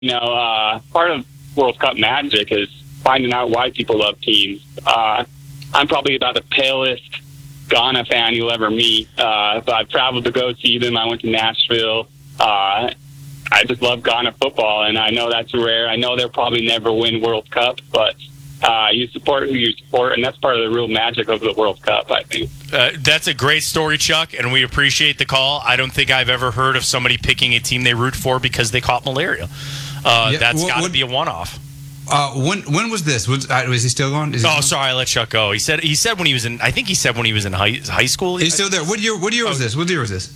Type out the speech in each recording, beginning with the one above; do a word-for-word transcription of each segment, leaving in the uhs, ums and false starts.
you know, uh, part of World Cup magic is finding out why people love teams. Uh, I'm probably about the palest Ghana fan you'll ever meet. Uh, but I've traveled to go see them. I went to Nashville. Uh, I just love Ghana football, and I know that's rare. I know they'll probably never win World Cup, but uh, you support who you support, and that's part of the real magic of the World Cup, I think. Uh, that's a great story, Chuck, and we appreciate the call. I don't think I've ever heard of somebody picking a team they root for because they caught malaria. Uh, Yeah, that's what- got to what- be a one-off. Uh, when when was this? Was, uh, was he still going? Is he Oh, gone? sorry, I let Chuck go. He said he said when he was in. I think he said when he was in high high school. He's still there. What year? What year was Oh. this? What year was this?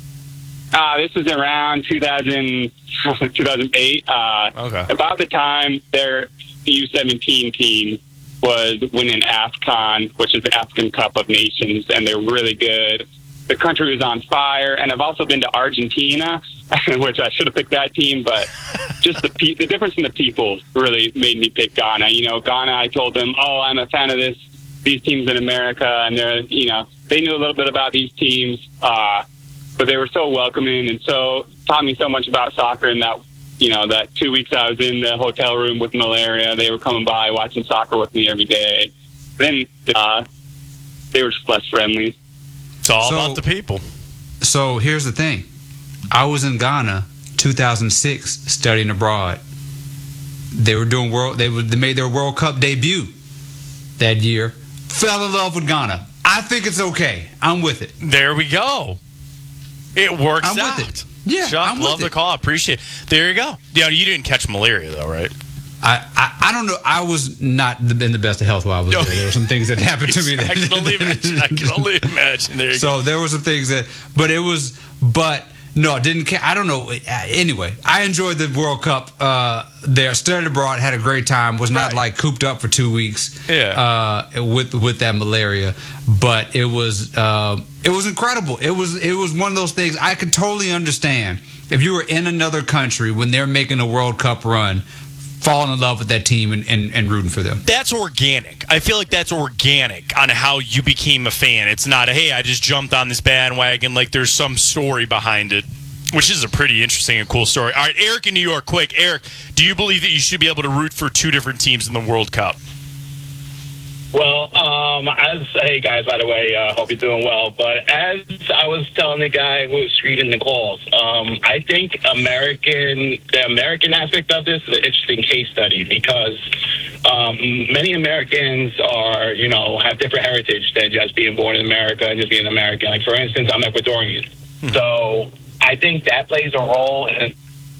Uh, this was around two thousand, two thousand eight. Uh, Okay. About the time their U seventeen team was winning AFCON, which is the African Cup of Nations, and they're really good. The country was on fire, and I've also been to Argentina, which I should have picked that team, but just the pe- the difference in the people really made me pick Ghana. You know, Ghana, I told them, oh, I'm a fan of this these teams in America, and they're, you know, they knew a little bit about these teams, uh, but they were so welcoming and so taught me so much about soccer. And that, you know, that two weeks I was in the hotel room with malaria, they were coming by watching soccer with me every day. Then uh, they were just less friendly. It's all So- about the people. So here's the thing. I was in Ghana two thousand six studying abroad. They were doing world they, were, they made their World Cup debut that year. Fell in love with Ghana. I think it's okay. I'm with it. There we go. It works I'm out. with it. Yeah, Chuck, I'm with love the it. call. Appreciate it. There you go. You know, you didn't catch malaria though, right? I, I, I don't know. I was not in the best of health while I was No. there. There were some things that happened to me. That, I can only imagine. I can only imagine. There you so go. there were some things that, but it was, but no, didn't. ca- I don't know. Anyway, I enjoyed the World Cup uh, there. Studied abroad, had a great time. Was not Right. like cooped up for two weeks. Yeah. Uh, with with that malaria, but it was uh, it was incredible. It was it was one of those things I could totally understand if you were in another country when they're making a World Cup run, falling in love with that team and, and, and rooting for them. That's organic. I feel like that's organic on how you became a fan. It's not a, hey, I just jumped on this bandwagon. Like there's some story behind it, which is a pretty interesting and cool story. All right, Eric in New York, quick. Eric, do you believe that you should be able to root for two different teams in the World Cup? Well, um, as hey guys, by the way, uh, hope you're doing well. But as I was telling the guy who was screening the calls, um, I think American, the American aspect of this is an interesting case study because um, many Americans are, you know, have different heritage than just being born in America and just being American. Like for instance, I'm Ecuadorian, so I think that plays a role in.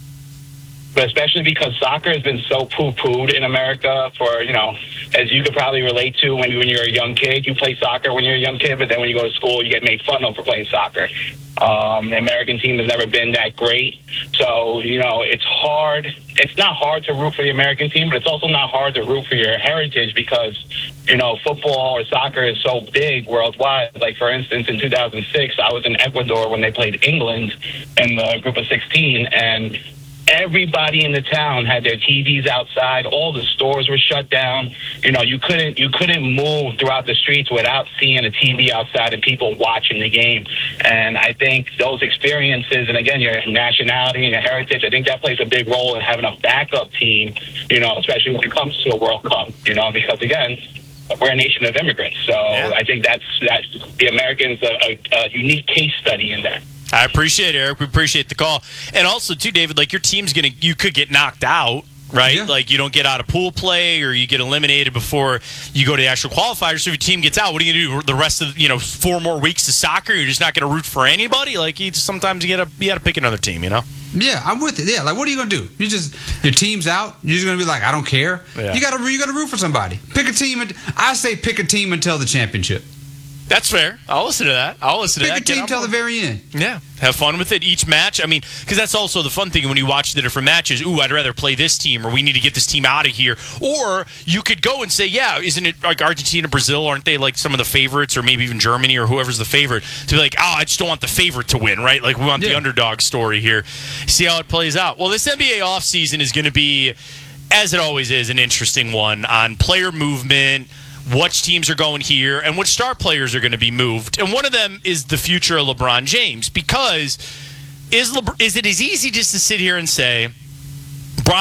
But especially because soccer has been so poo-pooed in America for, you know, as you could probably relate to when, when you're a young kid. You play soccer when you're a young kid, but then when you go to school, you get made fun of for playing soccer. Um, the American team has never been that great. So, you know, it's hard. It's not hard to root for the American team, but it's also not hard to root for your heritage because, you know, football or soccer is so big worldwide. Like, for instance, in two thousand six, I was in Ecuador when they played England in the group of sixteen, and everybody in the town had their T Vs outside. All the stores were shut down. You know, you couldn't you couldn't move throughout the streets without seeing a T V outside and people watching the game. And I think those experiences, and again, your nationality and your heritage, I think that plays a big role in having a backup team, you know, especially when it comes to a World Cup, you know, because again, we're a nation of immigrants. So Yeah. I think that's, that's the Americans, a, a, a unique case study in that. I appreciate it, Eric. We appreciate the call. And also, too, David, like your team's going to, you could get knocked out, right? Yeah. Like you don't get out of pool play or you get eliminated before you go to the actual qualifiers. So if your team gets out, what are you going to do the rest of, you know, four more weeks of soccer? You're just not going to root for anybody? Like you just, sometimes you got to you got to pick another team, you know? Yeah, I'm with it. Yeah, like what are you gonna do? You just your team's out. You're just gonna be like, I don't care. Yeah. You gotta you gotta root for somebody. Pick a team. And, I say pick a team until the championship. That's fair. I'll listen to that. I'll listen to Pick that. a team Get on till the board. very end. Yeah. Have fun with it. Each match. I mean, because that's also the fun thing when you watch the different matches. Ooh, I'd rather play this team, or we need to get this team out of here. Or you could go and say, yeah, isn't it like Argentina, Brazil? Aren't they like some of the favorites, or maybe even Germany, or whoever's the favorite? To be like, oh, I just don't want the favorite to win, right? Like we want the Yeah. underdog story here. See how it plays out. Well, this N B A offseason is going to be, as it always is, an interesting one on player movement, which teams are going here, and which star players are going to be moved. And one of them is the future of LeBron James, because is LeBron, is it as easy just to sit here and say, Brian